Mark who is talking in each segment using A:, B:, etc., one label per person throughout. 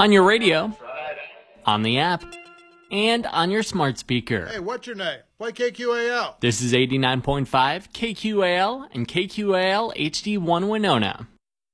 A: On your radio, on the app, and on your smart speaker.
B: Hey, what's your name? Play KQAL.
A: This is 89.5 KQAL and KQAL HD1 Winona.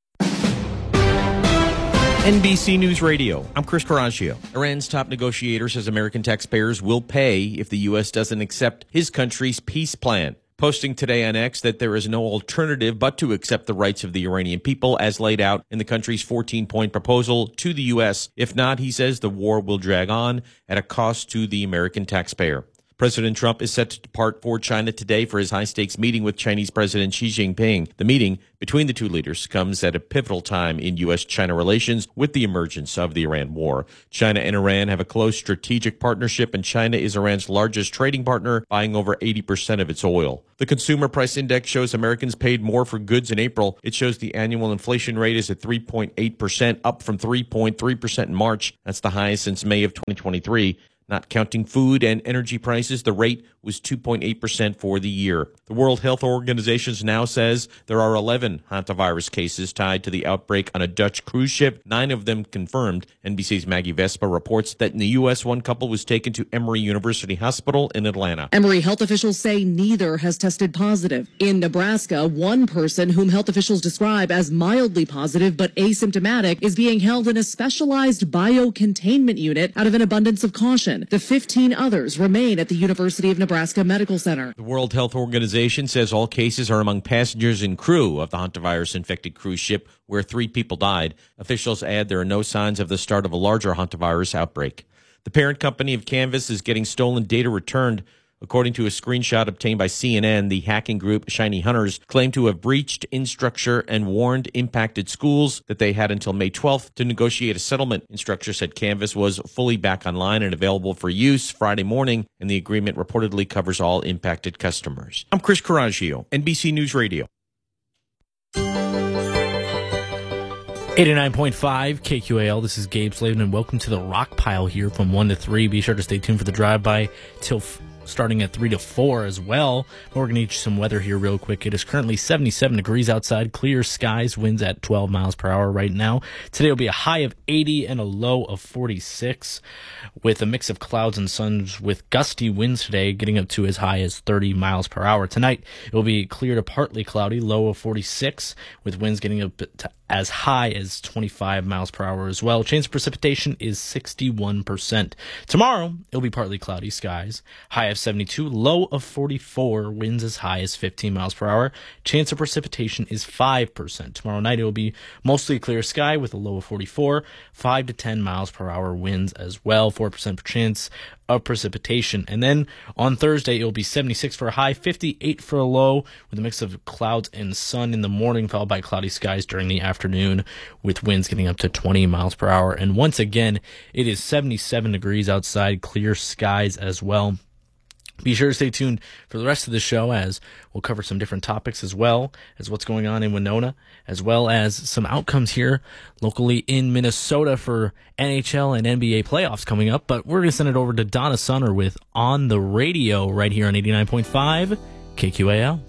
C: NBC News Radio. I'm Chris Carragio. Iran's top negotiator says American taxpayers will pay if the U.S. doesn't accept his country's peace plan. Posting today on X that there is no alternative but to accept the rights of the Iranian people as laid out in the country's 14-point proposal to the U.S. If not, he says the war will drag on at a cost to the American taxpayer. President Trump is set to depart for China today for his high-stakes meeting with Chinese President Xi Jinping. The meeting between the two leaders comes at a pivotal time in U.S.-China relations with the emergence of the Iran war. China and Iran have a close strategic partnership, and China is Iran's largest trading partner, buying over 80% of its oil. The Consumer Price Index shows Americans paid more for goods in April. It shows the annual inflation rate is at 3.8%, up from 3.3% in March. That's the highest since May of 2023. Not counting food and energy prices, the rate was 2.8% for the year. The World Health Organization now says there are 11 hantavirus cases tied to the outbreak on a Dutch cruise ship, 9 of them confirmed. NBC's Maggie Vespa reports that in the U.S., one couple was taken to Emory University Hospital in Atlanta.
D: Emory health officials say neither has tested positive. In Nebraska, one person whom health officials describe as mildly positive but asymptomatic is being held in a specialized biocontainment unit out of an abundance of caution. The 15 others remain at the University of Nebraska Medical Center.
C: The World Health Organization says all cases are among passengers and crew of the hantavirus-infected cruise ship, where 3 people died. Officials add there are no signs of the start of a larger hantavirus outbreak. The parent company of Canvas is getting stolen data returned. According to a screenshot obtained by CNN, the hacking group Shiny Hunters claimed to have breached Instructure and warned impacted schools that they had until May 12th to negotiate a settlement. Instructure said Canvas was fully back online and available for use Friday morning, and the agreement reportedly covers all impacted customers. I'm Chris Carragio, NBC News Radio.
E: 89.5 KQAL, this is Gabe Slavin, and welcome to the Rock Pile here from 1 to 3. Be sure to stay tuned for the drive-by till starting at 3 to 4 as well. We're going to get you some weather here real quick. It is currently 77 degrees outside, clear skies, winds at 12 miles per hour right now. Today will be a high of 80 and a low of 46, with a mix of clouds and suns with gusty winds today, getting up to as high as 30 miles per hour. Tonight, it will be clear to partly cloudy, low of 46, with winds getting up to as high as 25 miles per hour as well. Chance of precipitation is 61%. Tomorrow, it'll be partly cloudy skies, high of 72, low of 44, winds as high as 15 miles per hour. Chance of precipitation is 5%. Tomorrow night, it will be mostly clear sky with a low of 44, 5 to 10 miles per hour winds as well, 4% chance of precipitation. And then on Thursday, it will be 76 for a high, 58 for a low, with a mix of clouds and sun in the morning, followed by cloudy skies during the afternoon, with winds getting up to 20 miles per hour. And once again, it is 77 degrees outside, clear skies as well. Be sure to stay tuned for the rest of the show, as we'll cover some different topics as well as what's going on in Winona, as well as some outcomes here locally in Minnesota for NHL and NBA playoffs coming up. But we're going to send it over to Donna Sunner with On the Radio right here on 89.5 KQAL.